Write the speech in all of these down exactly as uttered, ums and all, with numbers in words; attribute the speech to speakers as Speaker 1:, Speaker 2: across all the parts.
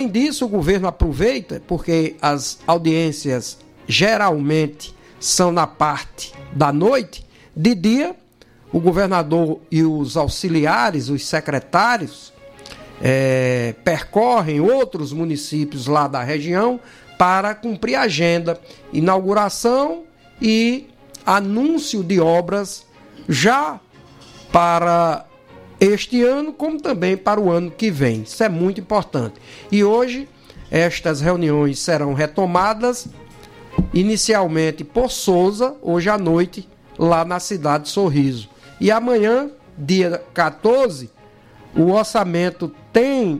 Speaker 1: Além disso, o governo aproveita, porque as audiências geralmente são na parte da noite. De dia, o governador e os auxiliares, os secretários, é, percorrem outros municípios lá da região para cumprir a agenda, inauguração e anúncio de obras já para este ano, como também para o ano que vem. Isso é muito importante. E hoje, estas reuniões serão retomadas, inicialmente por Souza, hoje à noite, lá na cidade de Sorriso. E amanhã, dia quatorze, o orçamento tem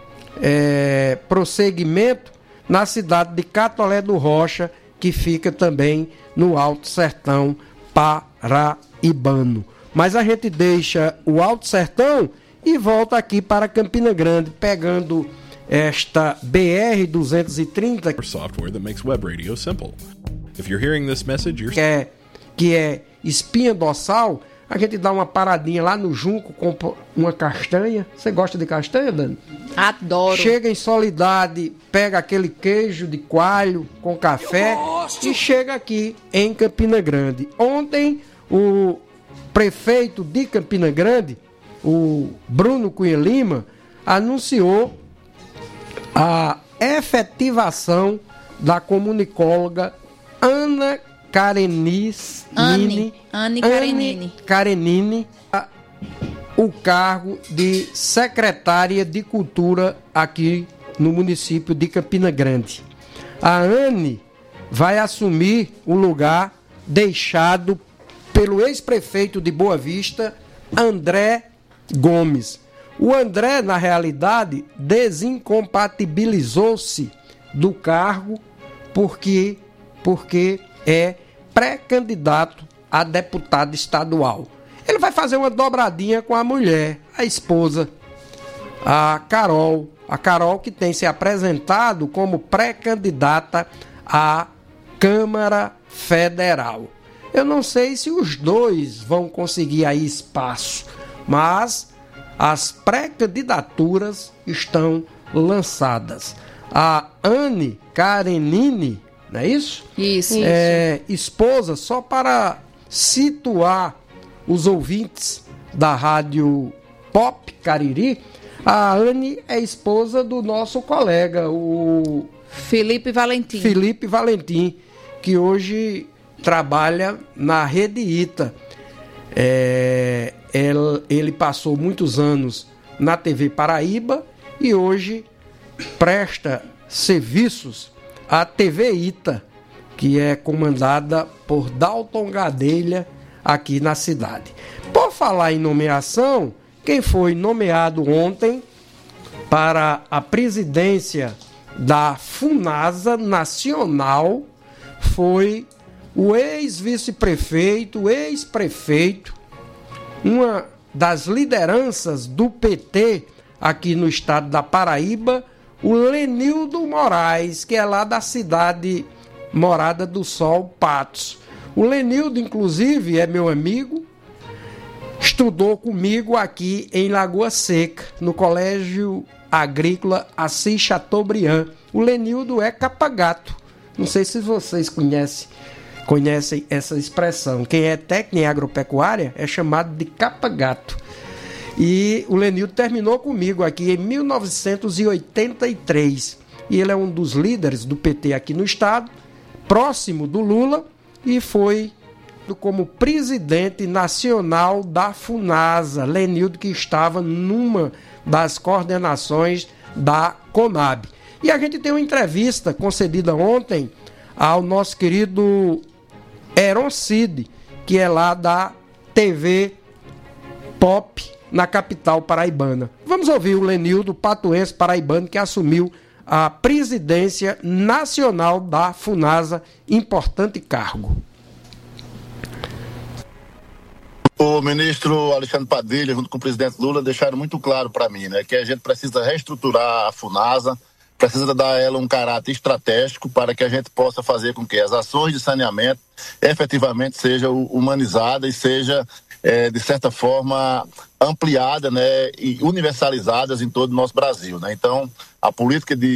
Speaker 1: é, prosseguimento na cidade de Catolé do Rocha, que fica também no Alto Sertão paraibano. Mas a gente deixa o Alto Sertão e volta aqui para Campina Grande, pegando esta B R duzentos e trinta,
Speaker 2: software that makes web radio simple. If you're hearing this message, you're...
Speaker 1: que é, que é espinha dorsal. A gente dá uma paradinha lá no Junco, compra uma castanha. Você gosta de castanha, Dani?
Speaker 3: Adoro.
Speaker 1: Chega em Soledade, pega aquele queijo de coalho com café e chega aqui em Campina Grande. Ontem, o prefeito de Campina Grande, o Bruno Cunha Lima, anunciou a efetivação da comunicóloga Ana Karenini,
Speaker 3: Anne, Anne Karenini.
Speaker 1: Karenini, a, o cargo de secretária de Cultura aqui no município de Campina Grande. A Anne vai assumir o lugar deixado pelo ex-prefeito de Boa Vista, André Gomes. O André, na realidade, desincompatibilizou-se do cargo porque, porque é pré-candidato a deputado estadual. Ele vai fazer uma dobradinha com a mulher, a esposa, a Carol. A Carol que tem se apresentado como pré-candidata à Câmara Federal. Eu não sei se os dois vão conseguir aí espaço, mas as pré-candidaturas estão lançadas. A Anne Karenini, não é isso?
Speaker 3: Isso.
Speaker 1: É, esposa, só para situar os ouvintes da Rádio Pop Cariri, a Anne é esposa do nosso colega, o
Speaker 3: Felipe Valentim.
Speaker 1: Felipe Valentim, que hoje trabalha na Rede Ita. É, ele, ele passou muitos anos na T V Paraíba e hoje presta serviços à T V Ita, que é comandada por Dalton Gadelha aqui na cidade. Por falar em nomeação, quem foi nomeado ontem para a presidência da FUNASA Nacional foi o ex-vice-prefeito, o ex-prefeito, uma das lideranças do P T aqui no estado da Paraíba, o Lenildo Moraes, que é lá da cidade Morada do Sol, Patos. O Lenildo, inclusive, é meu amigo, estudou comigo aqui em Lagoa Seca, no Colégio Agrícola Assis Chateaubriand. O Lenildo é capagato. Não sei se vocês conhecem, conhecem essa expressão. Quem é técnico em agropecuária é chamado de capagato. E o Lenildo terminou comigo aqui em mil novecentos e oitenta e três. E ele é um dos líderes do P T aqui no estado, próximo do Lula, e foi como presidente nacional da FUNASA. Lenildo, que estava numa das coordenações da Conab. E a gente tem uma entrevista concedida ontem ao nosso querido Heron Cid, que é lá da T V Pop na capital paraibana. Vamos ouvir o Lenildo, patuense paraibano, que assumiu a presidência nacional da FUNASA, importante cargo.
Speaker 4: O ministro Alexandre Padilha, junto com o presidente Lula, deixaram muito claro para mim, né, que a gente precisa reestruturar a FUNASA, precisa dar a ela um caráter estratégico para que a gente possa fazer com que as ações de saneamento efetivamente sejam humanizadas e sejam, é, de certa forma, ampliadas, né, e universalizadas em todo o nosso Brasil, né? Então, a política de